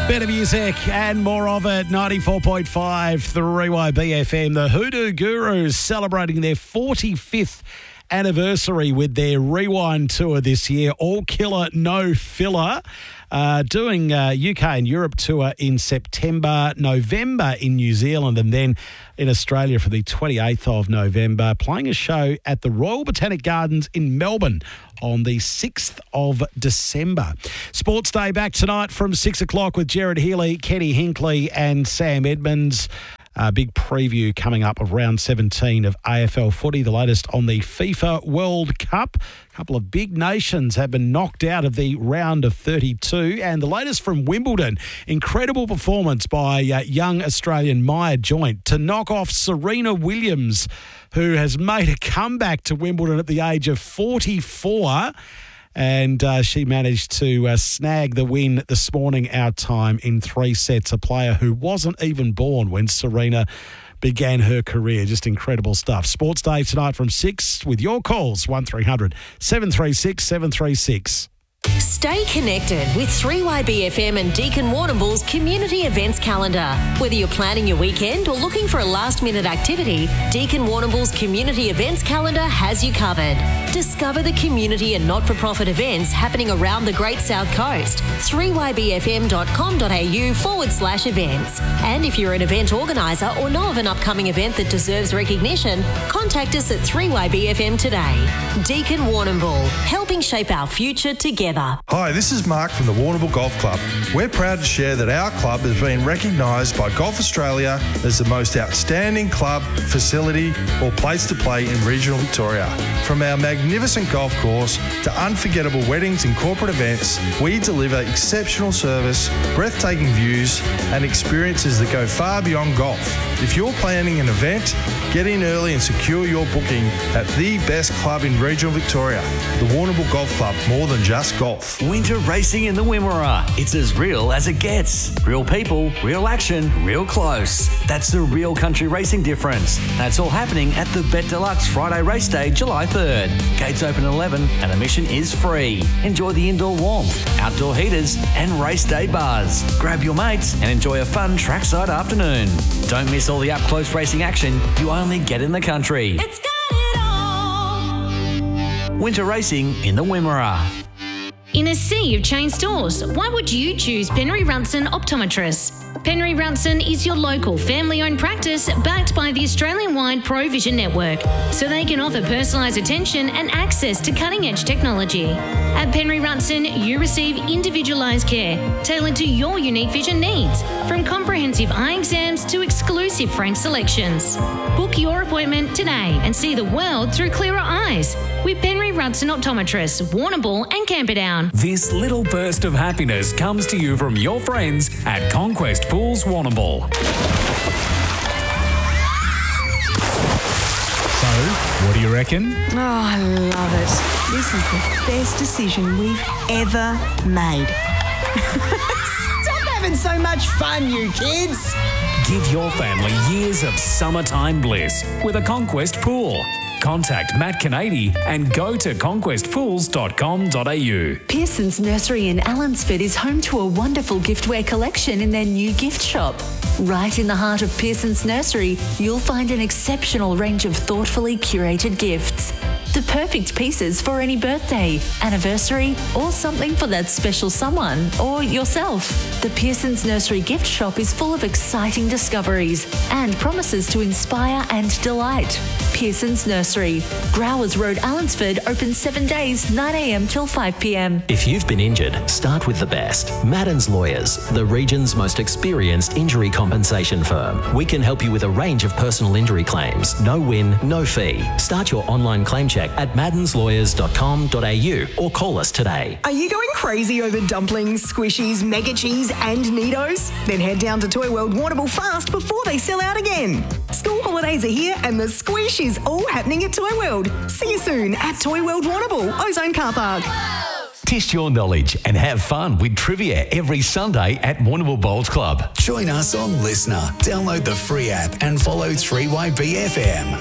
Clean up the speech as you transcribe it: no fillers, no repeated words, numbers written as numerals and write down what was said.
Better music and more of it. 94.5 3YBFM. The Hoodoo Gurus celebrating their 45th anniversary with their Rewind tour this year. All killer, no filler. Doing UK and Europe tour in September, November in New Zealand, and then in Australia for the 28th of November, playing a show at the Royal Botanic Gardens in Melbourne on the 6th of December. Sports Day back tonight from 6 o'clock with Jared Healy, Kenny Hinkley and Sam Edmonds. A big preview coming up of round 17 of AFL footy, the latest on the FIFA World Cup. A couple of big nations have been knocked out of the round of 32. And the latest from Wimbledon, incredible performance by young Australian Maya Joint to knock off Serena Williams, who has made a comeback to Wimbledon at the age of 44. And she managed to snag the win this morning, our time, in 3 sets. A player who wasn't even born when Serena began her career. Just incredible stuff. Sports Day tonight from 6 with your calls, 1300 736 736. Stay connected with 3YBFM and Deakin Warrnambool's community events calendar. Whether you're planning your weekend or looking for a last-minute activity, Deakin Warrnambool's community events calendar has you covered. Discover the community and not-for-profit events happening around the Great South Coast. 3ybfm.com.au/events. And if you're an event organiser or know of an upcoming event that deserves recognition, contact us at 3YBFM today. Deakin Warrnambool, helping shape our future together. Hi, this is Mark from the Warrnambool Golf Club. We're proud to share that our club has been recognised by Golf Australia as the most outstanding club, facility or place to play in regional Victoria. From our magnificent golf course to unforgettable weddings and corporate events, we deliver exceptional service, breathtaking views and experiences that go far beyond golf. If you're planning an event, get in early and secure your booking at the best club in regional Victoria, the Warrnambool Golf Club, more than just golf. Winter racing in the Wimmera. It's as real as it gets. Real people, real action, real close. That's the real country racing difference. That's all happening at the Bet Deluxe Friday Race Day, July 3rd. Gates open at 11 and admission is free. Enjoy the indoor warmth, outdoor heaters and race day bars. Grab your mates and enjoy a fun trackside afternoon. Don't miss all the up-close racing action you only get in the country. It's got it all. Winter racing in the Wimmera. In a sea of chain stores, why would you choose Penry Runson Optometrists? Penry Runson is your local family-owned practice backed by the Australian-wide ProVision network, so they can offer personalised attention and access to cutting-edge technology. At Penry Runson, you receive individualised care tailored to your unique vision needs, from comprehensive eye exams to exclusive frame selections. Book your appointment today and see the world through clearer eyes with Penry Runson Optometrists, Warrnambool and Camperdown. This little burst of happiness comes to you from your friends at Conquest Pools Warrnambool. So, what do you reckon? Oh, I love it. This is the best decision we've ever made. Stop having so much fun, you kids. Give your family years of summertime bliss with a Conquest Pool. Contact Matt Canady and go to conquestpools.com.au. Pearson's Nursery in Allensford is home to a wonderful giftware collection in their new gift shop. Right in the heart of Pearson's Nursery, you'll find an exceptional range of thoughtfully curated gifts. The perfect pieces for any birthday, anniversary, or something for that special someone or yourself. The Pearson's Nursery gift shop is full of exciting discoveries and promises to inspire and delight. Pearson's Nursery, Growers Road, Allensford, open 7 days, 9 a.m. till 5 p.m. If you've been injured, start with the best. Maddens Lawyers, the region's most experienced injury compensation firm. We can help you with a range of personal injury claims. No win, no fee. Start your online claim check at maddenslawyers.com.au or call us today. Are you going crazy over dumplings, squishies, mega cheese and Nidos? Then head down to Toy World Warrnambool fast before they sell out again. School holidays are here and the squish is all happening at Toy World. See you soon at Toy World Warrnambool, Ozone Car Park. Test your knowledge and have fun with trivia every Sunday at Warrnambool Bowls Club. Join us on Listener. Download the free app and follow 3YBFM.